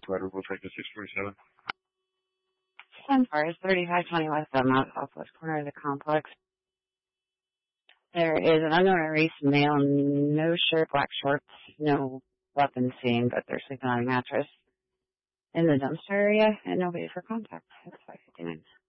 Rider will take the 647. 10 cars, 3520 West Belmont, southwest corner of the complex. There is an unknown race male, no shirt, black shorts, no weapons seen, but they're sleeping on a mattress in the dumpster area, and nobody for contact. That's 559.